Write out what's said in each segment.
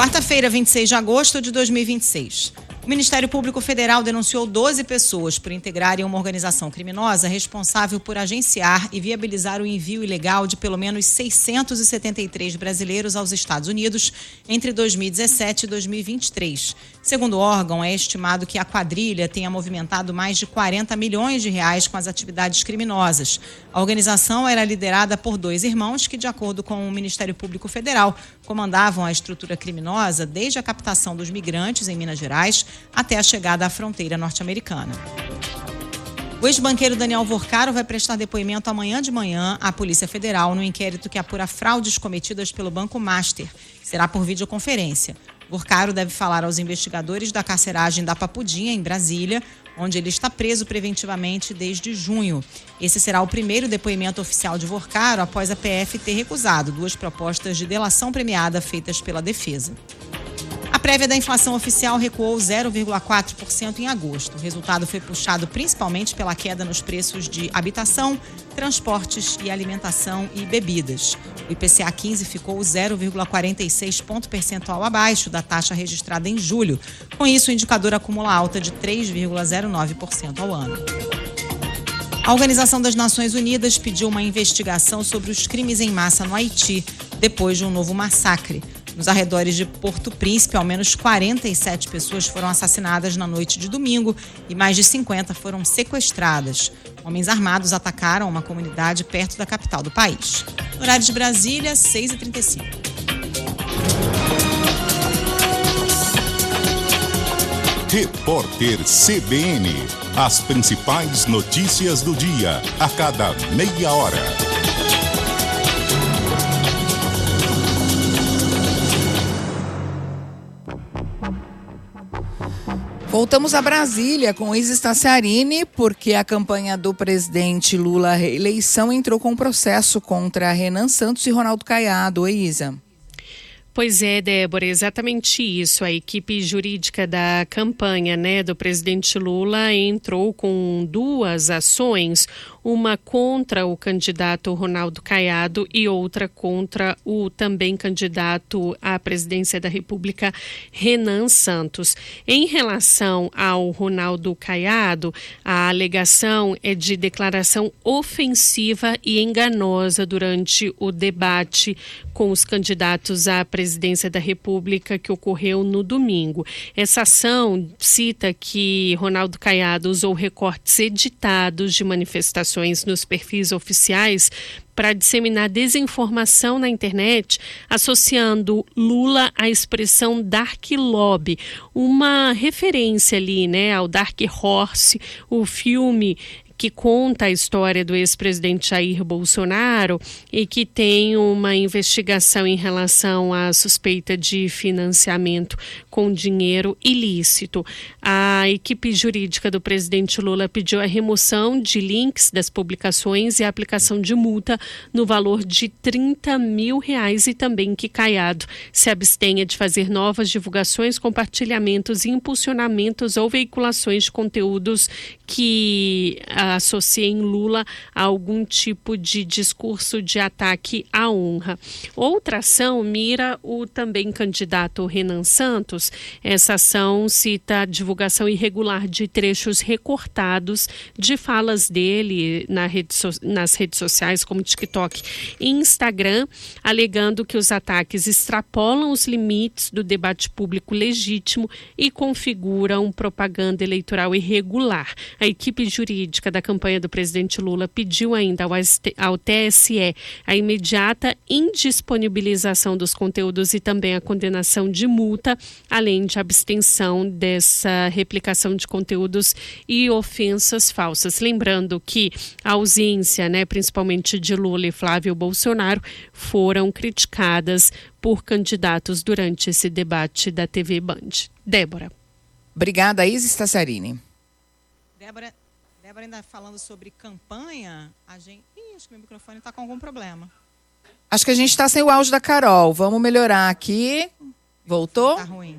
Quarta-feira, 26 de agosto de 2026. O Ministério Público Federal denunciou 12 pessoas por integrarem uma organização criminosa responsável por agenciar e viabilizar o envio ilegal de pelo menos 673 brasileiros aos Estados Unidos entre 2017 e 2023. Segundo o órgão, é estimado que a quadrilha tenha movimentado mais de 40 milhões de reais com as atividades criminosas. A organização era liderada por 2 irmãos que, de acordo com o Ministério Público Federal, comandavam a estrutura criminosa desde a captação dos migrantes em Minas Gerais até a chegada à fronteira norte-americana. O ex-banqueiro Daniel Vorcaro vai prestar depoimento amanhã de manhã à Polícia Federal no inquérito que apura fraudes cometidas pelo Banco Master. Será por videoconferência. Vorcaro deve falar aos investigadores da carceragem da Papudinha, em Brasília, onde ele está preso preventivamente desde junho. Esse será o primeiro depoimento oficial de Vorcaro após a PF ter recusado 2 propostas de delação premiada feitas pela defesa. A prévia da inflação oficial recuou 0,4% em agosto. O resultado foi puxado principalmente pela queda nos preços de habitação, transportes e alimentação e bebidas. O IPCA 15 ficou 0,46 ponto percentual abaixo da taxa registrada em julho. Com isso, o indicador acumula alta de 3,09% ao ano. A Organização das Nações Unidas pediu uma investigação sobre os crimes em massa no Haiti, depois de um novo massacre. Nos arredores de Porto Príncipe, ao menos 47 pessoas foram assassinadas na noite de domingo e mais de 50 foram sequestradas. Homens armados atacaram uma comunidade perto da capital do país. No horário de Brasília, 6h35. Repórter CBN. As principais notícias do dia, a cada meia hora. Voltamos a Brasília com Isa Staciarini, porque a campanha do presidente Lula à reeleição entrou com um processo contra Renan Santos e Ronaldo Caiado. Oi, Isa. Pois é, Débora, exatamente isso. A equipe jurídica da campanha, do presidente Lula entrou com 2 ações, uma contra o candidato Ronaldo Caiado e outra contra o também candidato à presidência da República, Renan Santos. Em relação ao Ronaldo Caiado, a alegação é de declaração ofensiva e enganosa durante o debate com os candidatos à presidência da República que ocorreu no domingo. Essa ação cita que Ronaldo Caiado usou recortes editados de manifestações nos perfis oficiais para disseminar desinformação na internet, associando Lula à expressão Dark Lobby, uma referência ali, ao Dark Horse, o filme que conta a história do ex-presidente Jair Bolsonaro e que tem uma investigação em relação à suspeita de financiamento com dinheiro ilícito. A equipe jurídica do presidente Lula pediu a remoção de links das publicações e a aplicação de multa no valor de R$30 mil e também que Caiado se abstenha de fazer novas divulgações, compartilhamentos, impulsionamentos ou veiculações de conteúdos que associem Lula a algum tipo de discurso de ataque à honra. Outra ação mira o também candidato Renan Santos. Essa ação cita a divulgação irregular de trechos recortados de falas dele nas redes sociais como TikTok e Instagram, alegando que os ataques extrapolam os limites do debate público legítimo e configuram propaganda eleitoral irregular. A equipe jurídica da campanha do presidente Lula pediu ainda ao TSE a imediata indisponibilização dos conteúdos e também a condenação de multa, além de abstenção dessa replicação de conteúdos e ofensas falsas. Lembrando que a ausência, principalmente de Lula e Flávio Bolsonaro, foram criticadas por candidatos durante esse debate da TV Band. Débora. Obrigada, Isa Staciarini. Débora ainda falando sobre campanha, acho que meu microfone está com algum problema. Acho que a gente está sem o áudio da Carol. Vamos melhorar aqui. Voltou? Está ruim.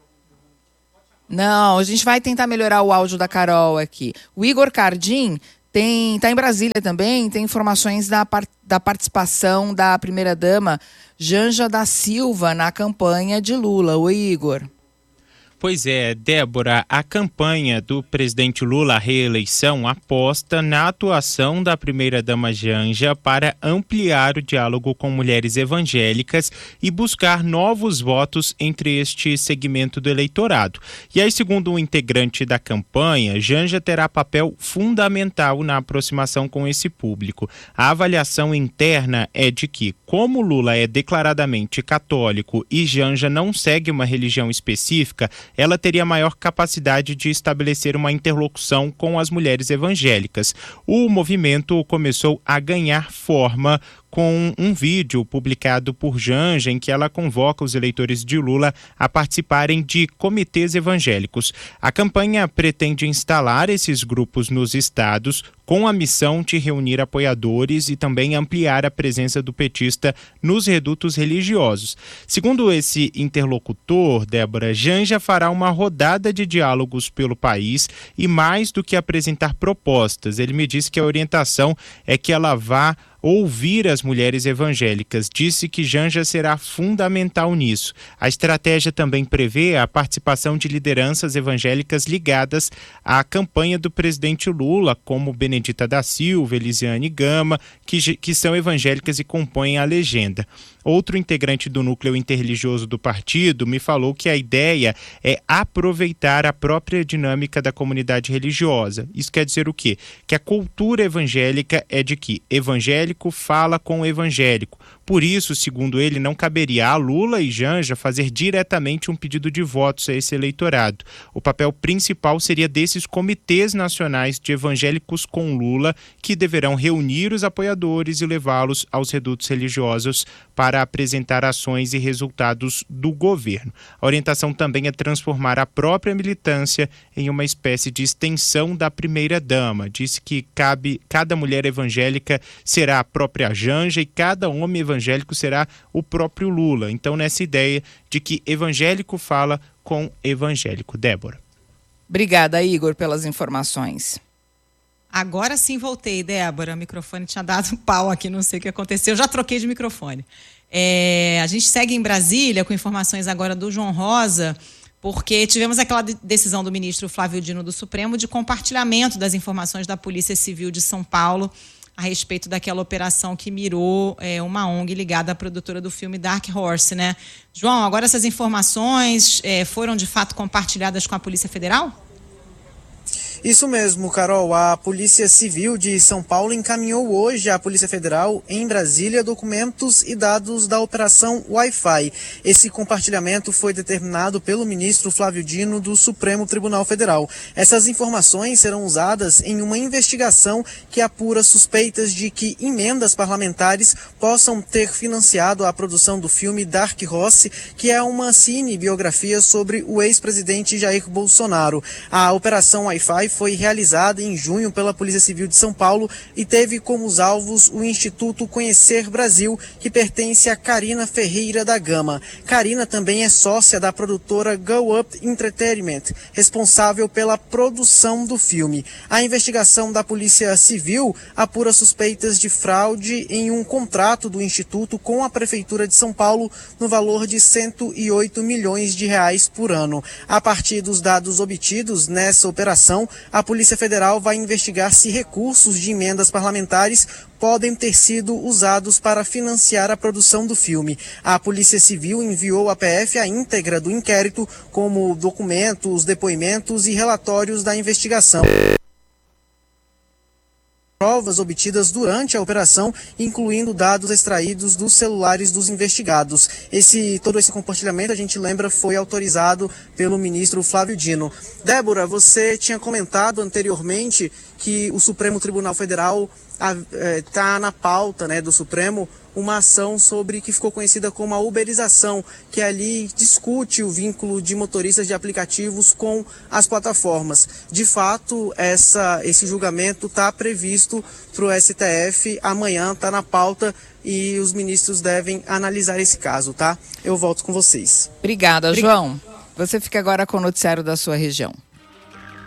Não, a gente vai tentar melhorar o áudio da Carol aqui. O Igor Cardim está em Brasília também, tem informações da participação da primeira-dama Janja da Silva na campanha de Lula. Oi, Igor. Pois é, Débora, a campanha do presidente Lula à reeleição aposta na atuação da primeira-dama Janja para ampliar o diálogo com mulheres evangélicas e buscar novos votos entre este segmento do eleitorado. E aí, segundo um integrante da campanha, Janja terá papel fundamental na aproximação com esse público. A avaliação interna é de que, como Lula é declaradamente católico e Janja não segue uma religião específica, ela teria maior capacidade de estabelecer uma interlocução com as mulheres evangélicas. O movimento começou a ganhar forma com um vídeo publicado por Janja em que ela convoca os eleitores de Lula a participarem de comitês evangélicos. A campanha pretende instalar esses grupos nos estados com a missão de reunir apoiadores e também ampliar a presença do petista nos redutos religiosos. Segundo esse interlocutor, Débora, Janja fará uma rodada de diálogos pelo país e mais do que apresentar propostas. Ele me disse que a orientação é que ela vá ouvir as mulheres evangélicas. Disse que Janja será fundamental nisso. A estratégia também prevê a participação de lideranças evangélicas ligadas à campanha do presidente Lula, como Benedita da Silva, Elisiane Gama, que são evangélicas e compõem a legenda. Outro integrante do núcleo interreligioso do partido me falou que a ideia é aproveitar a própria dinâmica da comunidade religiosa. Isso quer dizer o quê? Que a cultura evangélica é de que evangélico fala com evangélico. Por isso, segundo ele, não caberia a Lula e Janja fazer diretamente um pedido de votos a esse eleitorado. O papel principal seria desses comitês nacionais de evangélicos com Lula, que deverão reunir os apoiadores e levá-los aos redutos religiosos para apresentar ações e resultados do governo. A orientação também é transformar a própria militância em uma espécie de extensão da primeira-dama. Disse que cada mulher evangélica será a própria Janja e cada homem evangélico será o próprio Lula. Então, nessa ideia de que evangélico fala com evangélico. Débora. Obrigada, Igor, pelas informações. Agora sim voltei, Débora. O microfone tinha dado pau aqui, não sei o que aconteceu. Já troquei de microfone. A gente segue em Brasília com informações agora do João Rosa, porque tivemos aquela decisão do ministro Flávio Dino do Supremo de compartilhamento das informações da Polícia Civil de São Paulo a respeito daquela operação que mirou uma ONG ligada à produtora do filme Dark Horse, né? João, agora essas informações foram de fato compartilhadas com a Polícia Federal? Isso mesmo, Carol. A Polícia Civil de São Paulo encaminhou hoje à Polícia Federal, em Brasília, documentos e dados da Operação Wi-Fi. Esse compartilhamento foi determinado pelo ministro Flávio Dino do Supremo Tribunal Federal. Essas informações serão usadas em uma investigação que apura suspeitas de que emendas parlamentares possam ter financiado a produção do filme Dark Horse, que é uma cinebiografia sobre o ex-presidente Jair Bolsonaro. A Operação Wi-Fi foi realizada em junho pela Polícia Civil de São Paulo e teve como os alvos o Instituto Conhecer Brasil, que pertence a Karina Ferreira da Gama. Karina também é sócia da produtora Go Up Entertainment, responsável pela produção do filme. A investigação da Polícia Civil apura suspeitas de fraude em um contrato do Instituto com a Prefeitura de São Paulo no valor de R$108 milhões por ano. A partir dos dados obtidos nessa operação, a Polícia Federal vai investigar se recursos de emendas parlamentares podem ter sido usados para financiar a produção do filme. A Polícia Civil enviou à PF a íntegra do inquérito, como documentos, depoimentos e relatórios da investigação. Provas obtidas durante a operação, incluindo dados extraídos dos celulares dos investigados. Todo esse compartilhamento, a gente lembra, foi autorizado pelo ministro Flávio Dino. Débora, você tinha comentado anteriormente que o Supremo Tribunal Federal está na pauta, né, do Supremo, uma ação sobre que ficou conhecida como a uberização, que ali discute o vínculo de motoristas de aplicativos com as plataformas. De fato, esse julgamento está previsto para o STF, amanhã está na pauta e os ministros devem analisar esse caso, tá? Eu volto com vocês. Obrigada, João. Você fica agora com o noticiário da sua região.